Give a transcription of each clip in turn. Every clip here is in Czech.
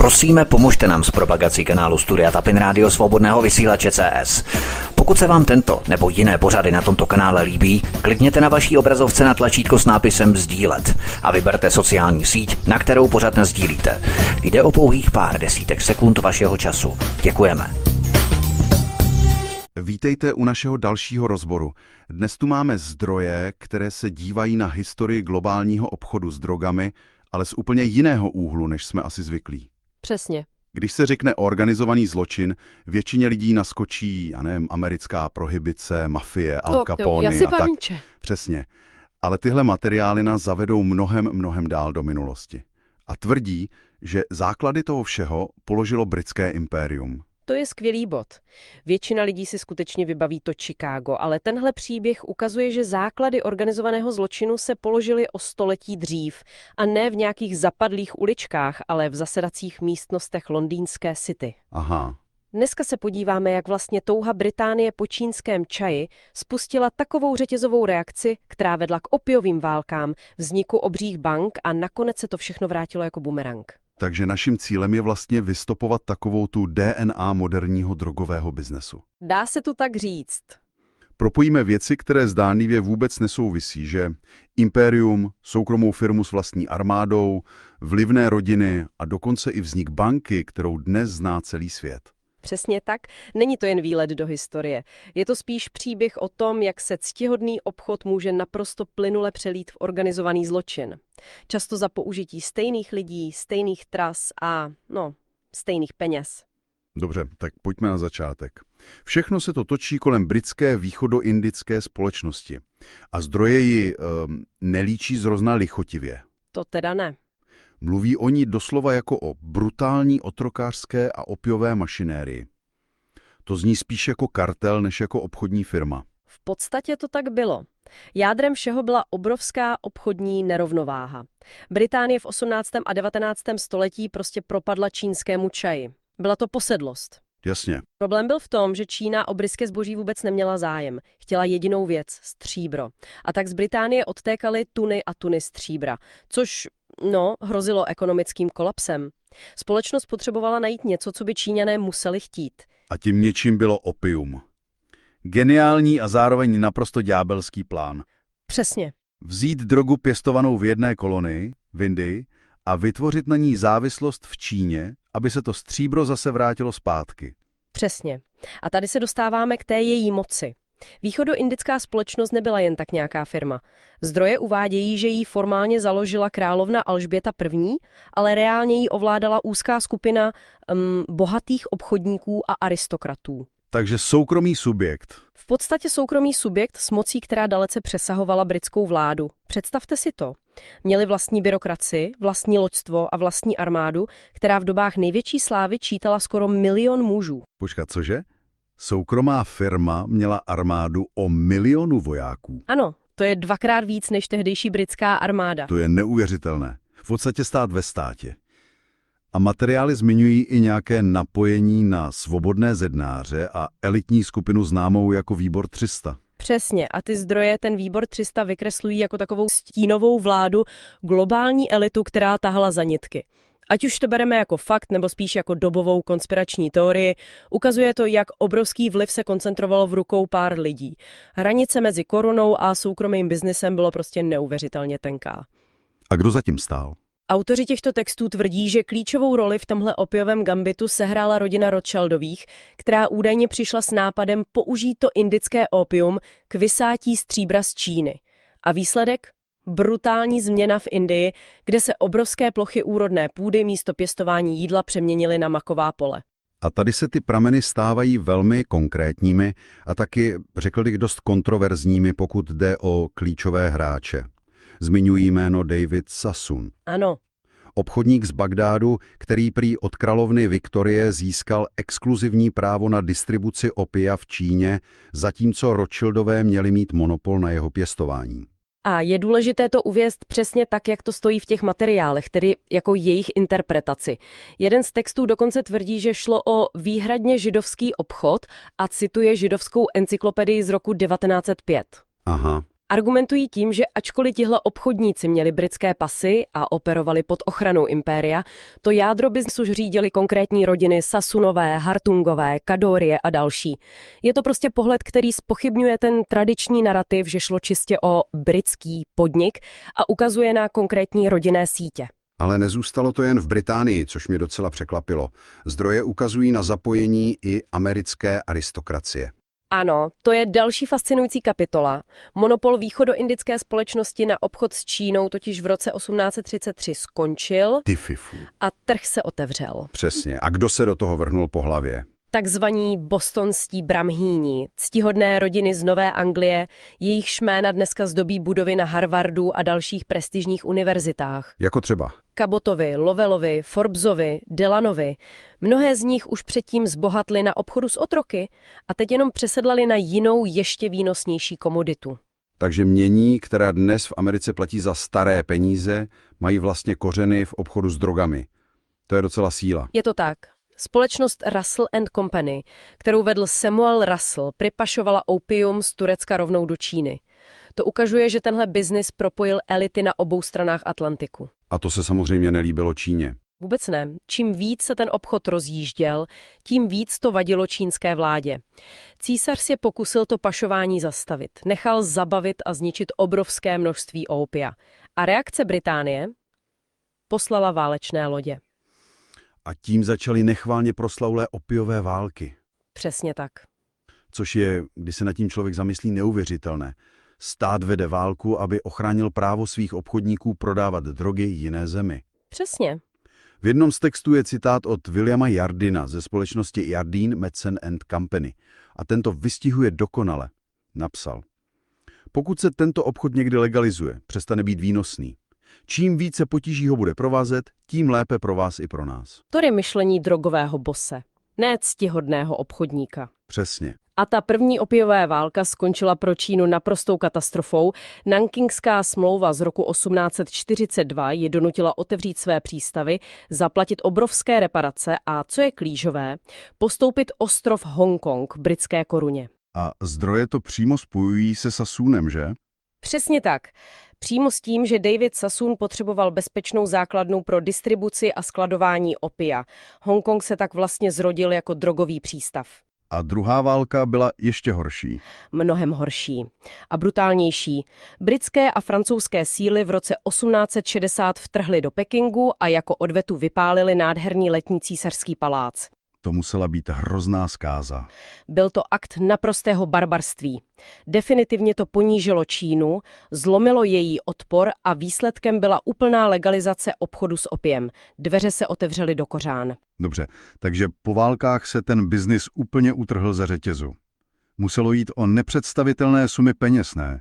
Prosíme, pomožte nám s propagací kanálu Studia Tapin Rádio Svobodného vysílače CS. Pokud se vám tento nebo jiné pořady na tomto kanále líbí, klikněte na vaší obrazovce na tlačítko s nápisem sdílet a vyberte sociální síť, na kterou pořad nasdílíte. Jde o pouhých pár desítek sekund vašeho času. Děkujeme. Vítejte u našeho dalšího rozboru. Dnes tu máme zdroje, které se dívají na historii globálního obchodu s drogami, ale z úplně jiného úhlu, než jsme asi zvyklí. Přesně. Když se řekne organizovaný zločin, většině lidí naskočí, americká prohibice, mafie, Al Capone a tak. Přesně. Ale tyhle materiály nás zavedou mnohem dál do minulosti. A tvrdí, že základy toho všeho položilo britské impérium. To je skvělý bod. Většina lidí si skutečně vybaví to Chicago, ale tenhle příběh ukazuje, že základy organizovaného zločinu se položily o století dřív a ne v nějakých zapadlých uličkách, ale v zasedacích místnostech londýnské City. Aha. Dneska se podíváme, jak vlastně touha Británie po čínském čaji spustila takovou řetězovou reakci, která vedla k opiovým válkám, vzniku obřích bank a nakonec se to všechno vrátilo jako bumerang. Takže naším cílem je vlastně vystopovat takovou tu DNA moderního drogového biznesu. Dá se tu tak říct. Propojíme věci, které zdánlivě vůbec nesouvisí, že impérium, soukromou firmu s vlastní armádou, vlivné rodiny a dokonce i vznik banky, kterou dnes zná celý svět. Přesně tak, není to jen výlet do historie. Je to spíš příběh o tom, jak se ctihodný obchod může naprosto plynule přelít v organizovaný zločin. Často za použití stejných lidí, stejných tras a, stejných peněz. Dobře, tak pojďme na začátek. Všechno se to točí kolem britské východoindické společnosti. A zdroje ji nelíčí zrovna lichotivě. To teda ne. Mluví o ní doslova jako o brutální otrokářské a opiové mašinérii. To zní spíš jako kartel, než jako obchodní firma. V podstatě to tak bylo. Jádrem všeho byla obrovská obchodní nerovnováha. Británie v 18. a 19. století prostě propadla čínskému čaji. Byla to posedlost. Jasně. Problém byl v tom, že Čína o britské zboží vůbec neměla zájem. Chtěla jedinou věc – stříbro. A tak z Británie odtékaly tuny a tuny stříbra, což hrozilo ekonomickým kolapsem. Společnost potřebovala najít něco, co by Číňané museli chtít. A tím něčím bylo opium. Geniální a zároveň naprosto ďábelský plán. Přesně. Vzít drogu pěstovanou v jedné kolonii, v Indii, a vytvořit na ní závislost v Číně, aby se to stříbro zase vrátilo zpátky. Přesně. A tady se dostáváme k té její moci. Východoindická společnost nebyla jen tak nějaká firma. Zdroje uvádějí, že ji formálně založila královna Alžběta I., ale reálně ji ovládala úzká skupina bohatých obchodníků a aristokratů. Takže soukromý subjekt. V podstatě soukromý subjekt s mocí, která dalece přesahovala britskou vládu. Představte si to. Měli vlastní byrokracii, vlastní loďstvo a vlastní armádu, která v dobách největší slávy čítala skoro 1 000 000 mužů. Počkat, cože? Soukromá firma měla armádu o 1 000 000 vojáků. Ano, to je 2x víc než tehdejší britská armáda. To je neuvěřitelné. V podstatě stát ve státě. A materiály zmiňují i nějaké napojení na svobodné zednáře a elitní skupinu známou jako Výbor 300. Přesně. A ty zdroje ten Výbor 300 vykreslují jako takovou stínovou vládu, globální elitu, která tahala za nitky. Ať už to bereme jako fakt, nebo spíš jako dobovou konspirační teorii, ukazuje to, jak obrovský vliv se koncentrovalo v rukou pár lidí. Hranice mezi korunou a soukromým biznesem bylo prostě neuvěřitelně tenká. A kdo zatím stál? Autoři těchto textů tvrdí, že klíčovou roli v tomhle opiovém gambitu sehrála rodina Rothschildových, která údajně přišla s nápadem použít to indické opium k vysátí stříbra z Číny. A výsledek? Brutální změna v Indii, kde se obrovské plochy úrodné půdy místo pěstování jídla přeměnily na maková pole. A tady se ty prameny stávají velmi konkrétními a taky, řekl bych, dost kontroverzními, pokud jde o klíčové hráče. Zmiňují jméno David Sassoon. Ano. Obchodník z Bagdádu, který prý od královny Viktorie získal exkluzivní právo na distribuci opia v Číně, zatímco Rothschildové měli mít monopol na jeho pěstování. A je důležité to uvést přesně tak, jak to stojí v těch materiálech, tedy jako jejich interpretaci. Jeden z textů dokonce tvrdí, že šlo o výhradně židovský obchod a cituje židovskou encyklopedii z roku 1905. Aha. A Argumentují tím, že ačkoliv tihle obchodníci měli britské pasy a operovali pod ochranou impéria, to jádro biznesu řídili konkrétní rodiny Sasunové, Hartungové, Kadorie a další. Je to prostě pohled, který zpochybňuje ten tradiční narrativ, že šlo čistě o britský podnik a ukazuje na konkrétní rodinné sítě. Ale nezůstalo to jen v Británii, což mě docela překvapilo. Zdroje ukazují na zapojení i americké aristokracie. Ano, to je další fascinující kapitola. Monopol východoindické společnosti na obchod s Čínou totiž v roce 1833 skončil a trh se otevřel. Přesně. A kdo se do toho vrhnul po hlavě? Takzvaní bostonští brahmíni, ctihodné rodiny z Nové Anglie, jejichž jména dneska zdobí budovy na Harvardu a dalších prestižních univerzitách. Jako třeba? Cabottovi, Lovellovi, Forbesovi, Delanovi. Mnohé z nich už předtím zbohatly na obchodu s otroky a teď jenom přesedlali na jinou, ještě výnosnější komoditu. Takže mění, která dnes v Americe platí za staré peníze, mají vlastně kořeny v obchodu s drogami. To je docela síla. Je to tak. Společnost Russell & Company, kterou vedl Samuel Russell, připašovala opium z Turecka rovnou do Číny. To ukazuje, že tenhle biznis propojil elity na obou stranách Atlantiku. A to se samozřejmě nelíbilo Číně. Vůbec ne. Čím víc se ten obchod rozjížděl, tím víc to vadilo čínské vládě. Císař se pokusil to pašování zastavit. Nechal zabavit a zničit obrovské množství opia. A reakce Británie? Poslala válečné lodě. A tím začaly nechválně proslaulé opiové války. Přesně tak. Což je, když se nad tím člověk zamyslí, neuvěřitelné. Stát vede válku, aby ochránil právo svých obchodníků prodávat drogy jiné zemi. Přesně. V jednom z textů je citát od Williama Yardina ze společnosti Jardine Madsen & Company. A ten to vystihuje dokonale. Napsal: pokud se tento obchod někdy legalizuje, přestane být výnosný. Čím více potíží ho bude provázet, tím lépe pro vás i pro nás. To je myšlení drogového bose, ne ctihodného obchodníka. Přesně. A ta první opiová válka skončila pro Čínu naprostou katastrofou. Nankingská smlouva z roku 1842 ji donutila otevřít své přístavy, zaplatit obrovské reparace a, co je klíčové, postoupit ostrov Hongkong britské koruně. A zdroje to přímo spojují se Sassunem, že? Přesně tak. Přímo s tím, že David Sassoon potřeboval bezpečnou základnu pro distribuci a skladování opia. Hongkong se tak vlastně zrodil jako drogový přístav. A druhá válka byla ještě horší. Mnohem horší a brutálnější. Britské a francouzské síly v roce 1860 vtrhly do Pekingu a jako odvetu vypálili nádherný letní císařský palác. To musela být hrozná zkáza. Byl to akt naprostého barbarství. Definitivně to ponížilo Čínu, zlomilo její odpor a výsledkem byla úplná legalizace obchodu s opiem. Dveře se otevřely do kořán. Dobře, takže po válkách se ten biznis úplně utrhl ze řetězu. Muselo jít o nepředstavitelné sumy peněz, ne?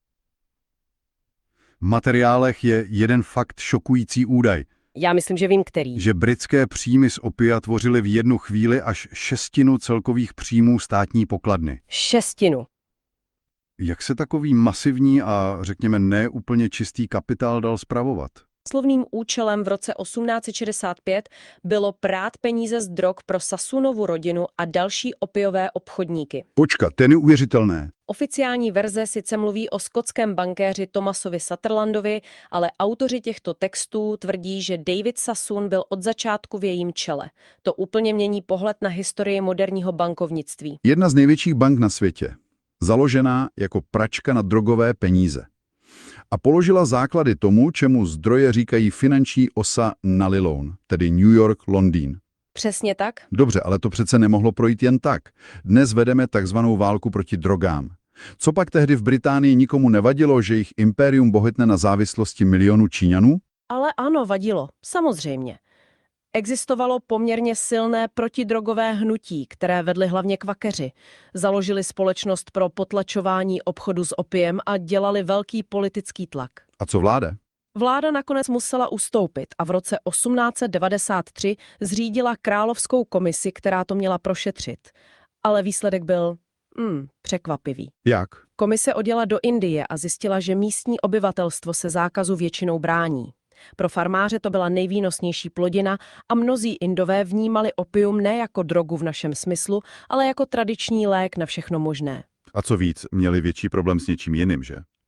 V materiálech je jeden fakt šokující údaj. Já myslím, že vím, který. Že britské příjmy z opia tvořily v jednu chvíli až 1/6 celkových příjmů státní pokladny. 1/6. Jak se takový masivní a řekněme neúplně čistý kapitál dal spravovat? Slovným účelem v roce 1865 bylo prát peníze z drog pro Sassoonovu rodinu a další opiové obchodníky. Počkat, to je neuvěřitelné. Oficiální verze sice mluví o skotském bankéři Thomasovi Sutherlandovi, ale autoři těchto textů tvrdí, že David Sassoon byl od začátku v jejím čele. To úplně mění pohled na historii moderního bankovnictví. Jedna z největších bank na světě, založená jako pračka na drogové peníze. A položila základy tomu, čemu zdroje říkají finanční osa Nally Loan, tedy New York, Londýn. Přesně tak? Dobře, ale to přece nemohlo projít jen tak. Dnes vedeme takzvanou válku proti drogám. Co pak tehdy v Británii nikomu nevadilo, že jejich impérium bohatne na závislosti milionů Číňanů? Ale ano, vadilo. Samozřejmě. Existovalo poměrně silné protidrogové hnutí, které vedly hlavně kvakeři. Založili společnost pro potlačování obchodu s opiem a dělali velký politický tlak. A co vláda? Vláda nakonec musela ustoupit a v roce 1893 zřídila královskou komisi, která to měla prošetřit. Ale výsledek byl překvapivý. Jak? Komise odjela do Indie a zjistila, že místní obyvatelstvo se zákazu většinou brání. Pro farmáře to byla nejvýnosnější plodina a mnozí Indové vnímali opium ne jako drogu v našem smyslu, ale jako tradiční lék na všechno možné. A co víc, měli větší problém s něčím jiným, že?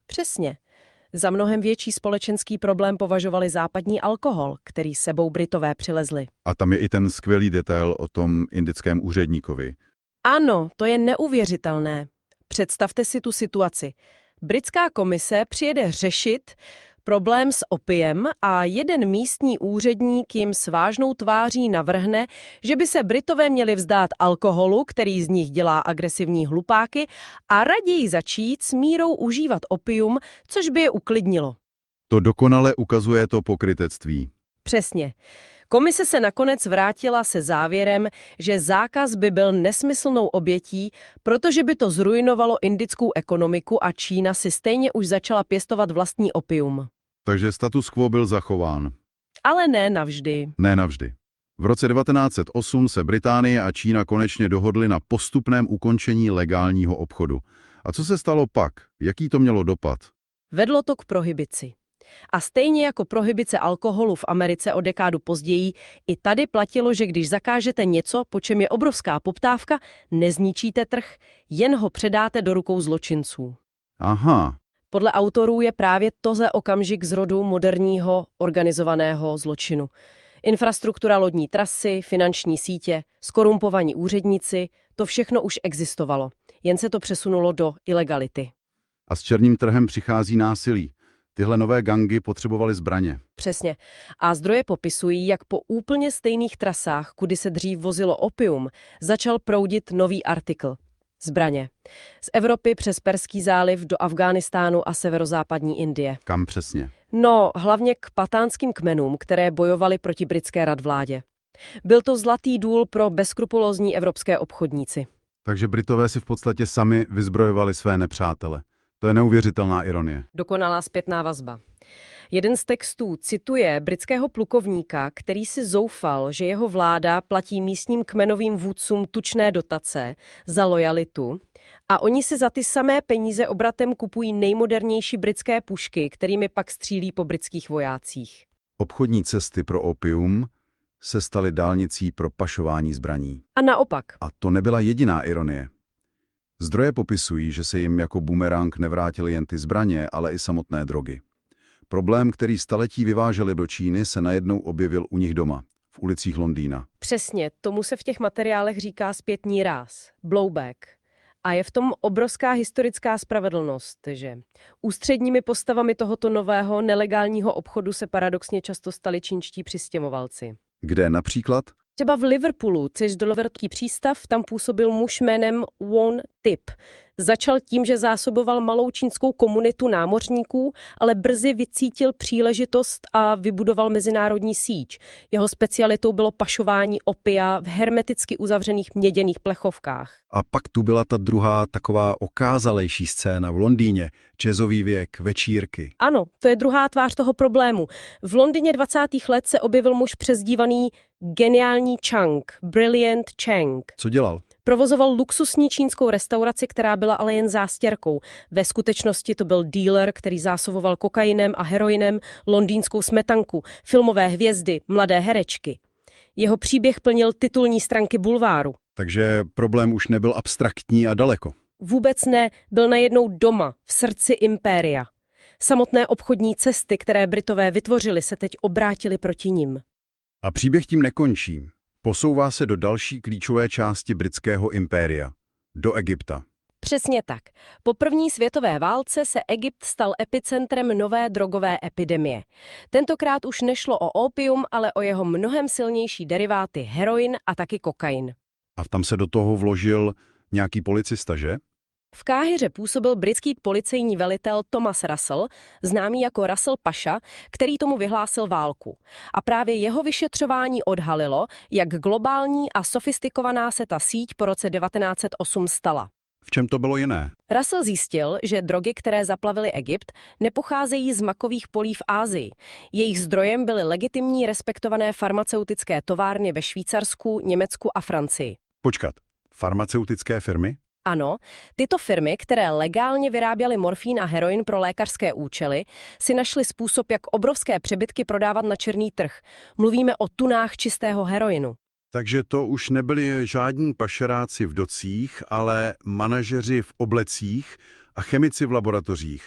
Přesně. Za mnohem větší společenský problém považovali západní alkohol, který sebou Britové přilezli. A tam je i ten skvělý detail o tom indickém úředníkovi. Ano, to je neuvěřitelné. Představte si tu situaci. Britská komise přijede řešit problém s opiem a jeden místní úředník jim s vážnou tváří navrhne, že by se Britové měli vzdát alkoholu, který z nich dělá agresivní hlupáky, a raději začít s mírou užívat opium, což by je uklidnilo. To dokonale ukazuje to pokrytectví. Přesně. Komise se nakonec vrátila se závěrem, že zákaz by byl nesmyslnou obětí, protože by to zruinovalo indickou ekonomiku a Čína si stejně už začala pěstovat vlastní opium. Takže status quo byl zachován. Ale ne navždy. Ne navždy. V roce 1908 se Británie a Čína konečně dohodly na postupném ukončení legálního obchodu. A co se stalo pak? Jaký to mělo dopad? Vedlo to k prohibici. A stejně jako prohibice alkoholu v Americe o dekádu později, i tady platilo, že když zakážete něco, po čem je obrovská poptávka, nezničíte trh, jen ho předáte do rukou zločinců. Aha, Podle autorů je právě to za okamžik zrodu moderního organizovaného zločinu. Infrastruktura lodní trasy, finanční sítě, zkorumpovaní úředníci, to všechno už existovalo. Jen se to přesunulo do ilegality. a s černým trhem přichází násilí. Tyhle nové gangy potřebovaly zbraně. Přesně. A zdroje popisují, jak po úplně stejných trasách, kudy se dřív vozilo opium, začal proudit nový artikl. Zbraně. Z Evropy přes Perský záliv do Afghánistánu a severozápadní Indie. Kam přesně? No, hlavně k patánským kmenům, které bojovaly proti britské radvládě. Byl to zlatý důl pro bezskrupulózní evropské obchodníci. Takže Britové si v podstatě sami vyzbrojovali své nepřátele. To je neuvěřitelná ironie. Dokonalá zpětná vazba. Jeden z textů cituje britského plukovníka, který si zoufal, že jeho vláda platí místním kmenovým vůdcům tučné dotace za lojalitu a oni si za ty samé peníze obratem kupují nejmodernější britské pušky, kterými pak střílí po britských vojácích. Obchodní cesty pro opium se staly dálnicí pro pašování zbraní. A naopak. A to nebyla jediná ironie. Zdroje popisují, že se jim jako bumerang nevrátily jen ty zbraně, ale i samotné drogy. Problém, který staletí vyváželi do Číny, se najednou objevil u nich doma, v ulicích Londýna. Přesně, tomu se v těch materiálech říká zpětný ráz, blowback. A je v tom obrovská historická spravedlnost, že ústředními postavami tohoto nového nelegálního obchodu se paradoxně často stali čínští přistěhovalci. Kde například? Třeba v Liverpoolu, což Doverský přístav, tam působil muž jménem Won Tip. Začal tím, že zásoboval malou čínskou komunitu námořníků, ale brzy vycítil příležitost a vybudoval mezinárodní síť. Jeho specialitou bylo pašování opia v hermeticky uzavřených měděných plechovkách. A pak tu byla ta druhá taková okázalejší scéna v Londýně, jazzový věk, večírky. Ano, to je druhá tvář toho problému. V Londýně 20. let se objevil muž přezdívaný Geniální Chang, Brilliant Chang. Co dělal? Provozoval luxusní čínskou restauraci, která byla ale jen zástěrkou. Ve skutečnosti to byl dealer, který zásoboval kokainem a heroinem londýnskou smetanku, filmové hvězdy, mladé herečky. Jeho příběh plnil titulní stránky bulváru. Takže problém už nebyl abstraktní a daleko. Vůbec ne, byl najednou doma, v srdci impéria. Samotné obchodní cesty, které Britové vytvořili, se teď obrátily proti nim. A příběh tím nekončí. Posouvá se do další klíčové části britského impéria, do Egypta. Přesně tak. Po první světové válce se Egypt stal epicentrem nové drogové epidemie. Tentokrát už nešlo o opium, ale o jeho mnohem silnější deriváty heroin a taky kokain. A tam se do toho vložil nějaký policista, že? V Káhiře působil britský policejní velitel Thomas Russell, známý jako Russell Pasha, který tomu vyhlásil válku. A právě jeho vyšetřování odhalilo, jak globální a sofistikovaná se ta síť po roce 1908 stala. V čem to bylo jiné? Russell zjistil, že drogy, které zaplavily Egypt, nepocházejí z makových polí v Asii. Jejich zdrojem byly legitimní respektované farmaceutické továrny ve Švýcarsku, Německu a Francii. Počkat, farmaceutické firmy? Ano, tyto firmy, které legálně vyráběly morfín a heroin pro lékařské účely, si našly způsob, jak obrovské přebytky prodávat na černý trh. Mluvíme o tunách čistého heroinu. Takže to už nebyli žádní pašeráci v docích, ale manažeři v oblecích a chemici v laboratořích.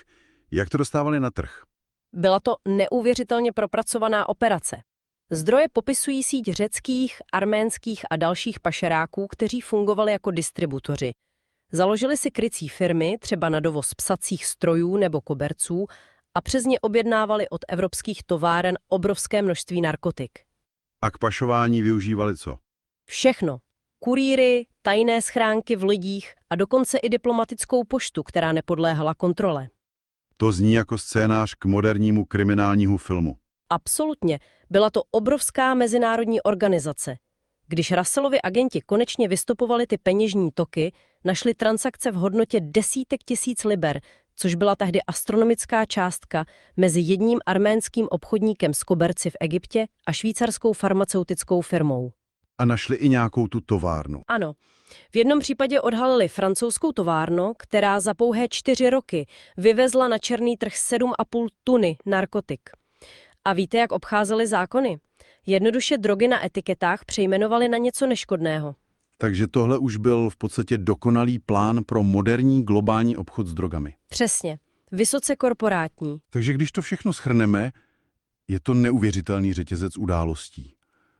Jak to dostávali na trh? Byla to neuvěřitelně propracovaná operace. Zdroje popisují síť řeckých, arménských a dalších pašeráků, kteří fungovali jako distributoři. Založili si krycí firmy, třeba na dovoz psacích strojů nebo koberců, a přes ně objednávali od evropských továren obrovské množství narkotik. A k pašování využívali co? Všechno. Kurýry, tajné schránky v lodích a dokonce i diplomatickou poštu, která nepodléhala kontrole. To zní jako scénář k modernímu kriminálnímu filmu. Absolutně. Byla to obrovská mezinárodní organizace. Když Russellovi agenti konečně vystopovali ty peněžní toky, našli transakce v hodnotě desítek tisíc liber, což byla tehdy astronomická částka mezi jedním arménským obchodníkem z koberci v Egyptě a švýcarskou farmaceutickou firmou. A našli i nějakou tu továrnu. Ano. V jednom případě odhalili francouzskou továrnu, která za pouhé 4 roky vyvezla na černý trh 7,5 tuny narkotik. A víte, jak obcházeli zákony? Jednoduše drogy na etiketách přejmenovali na něco neškodného. Takže tohle už byl v podstatě dokonalý plán pro moderní globální obchod s drogami. Přesně. Vysoce korporátní. Takže když to všechno shrneme, je to neuvěřitelný řetězec událostí.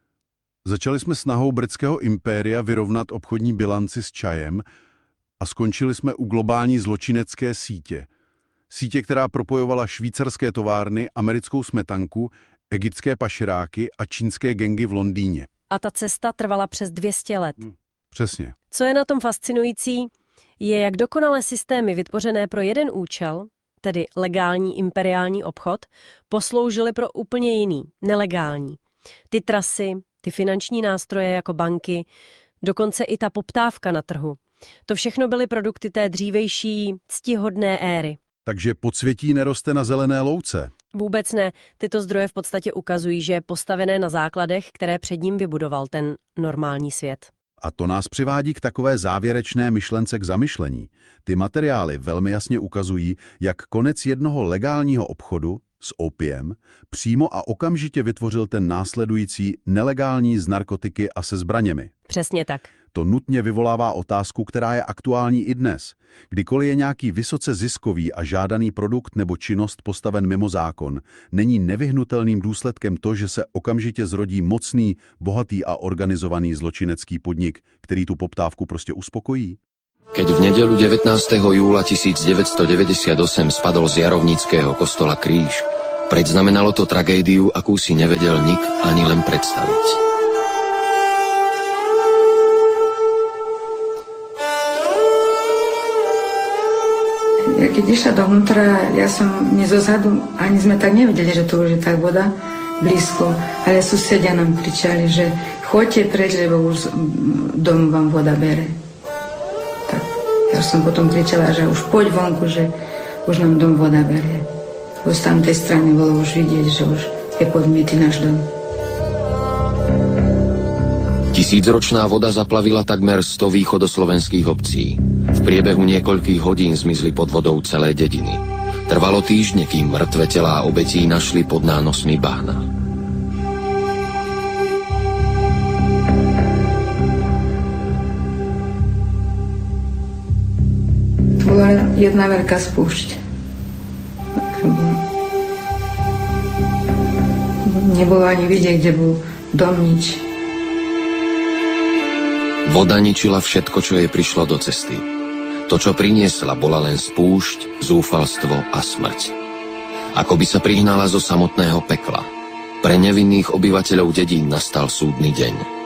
Začali jsme snahou britského impéria vyrovnat obchodní bilanci s čajem a skončili jsme u globální zločinecké sítě. Sítě, která propojovala švýcarské továrny, americkou smetanku, egyptské pašeráky a čínské gengy v Londýně. A ta cesta trvala přes 200 let. Přesně. Co je na tom fascinující, je, jak dokonale systémy vytvořené pro jeden účel, tedy legální imperiální obchod, posloužily pro úplně jiný, nelegální. Ty trasy, ty finanční nástroje jako banky, dokonce i ta poptávka na trhu. To všechno byly produkty té dřívejší, ctihodné éry. Takže podsvětí neroste na zelené louce. Vůbec ne. Tyto zdroje v podstatě ukazují, že je postavené na základech, které před ním vybudoval ten normální svět. A to nás přivádí k takové závěrečné myšlence k zamyšlení. Ty materiály velmi jasně ukazují, jak konec jednoho legálního obchodu s opiem přímo a okamžitě vytvořil ten následující nelegální s narkotiky a se zbraněmi. Přesně tak. To nutně vyvolává otázku, která je aktuální i dnes. Kdykoliv je nějaký vysoce ziskový a žádaný produkt nebo činnost postaven mimo zákon, není nevyhnutelným důsledkem to, že se okamžitě zrodí mocný, bohatý a organizovaný zločinecký podnik, který tu poptávku prostě uspokojí? Keď v nedeľu 19. júla 1998 spadol z Jarovnického kostola kríž, predznamenalo to tragédiu, akú si nevedel nik ani len predstaviť. Ja keď išla dovnútra, ja som nie zozadu, ani sme tak nevedeli, že to už je tak voda blízko, ale susedia nám kričali, že choďte preč, lebo už dom vám voda bere. Tak ja som potom kričala, že už poď vonku, že už nám dom voda berie. Už z tamtej strany bolo už vidieť, že už je podmietý náš dom. Tisícročná voda zaplavila takmer 100 východoslovenských obcí. V priebehu niekoľkých hodín zmizli pod vodou celé dediny. Trvalo týždne, kým mŕtve telá obetí našli pod nánosmi bahna. To bola jedna veľká spúšť. Nebolo ani vidieť, kde bol dom, nič. Voda ničila všetko, čo jej prišlo do cesty. To, čo priniesla, bola len spúšť, zúfalstvo a smrť. Ako by sa prihnala zo samotného pekla. Pre nevinných obyvateľov dedín nastal súdny deň.